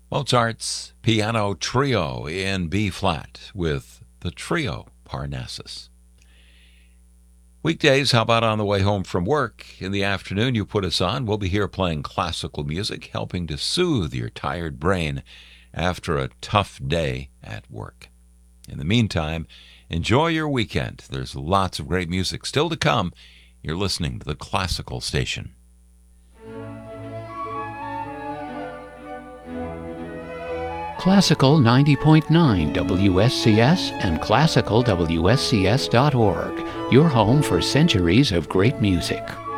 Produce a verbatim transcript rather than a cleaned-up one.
Mozart's Piano Trio in B-flat with the Trio Parnassus. Weekdays, how about on the way home from work? In the afternoon, you put us on. We'll be here playing classical music, helping to soothe your tired brain after a tough day at work. In the meantime, enjoy your weekend. There's lots of great music still to come. You're listening to the Classical Station. Classical ninety point nine W S C S and classical W S C S dot org, your home for centuries of great music.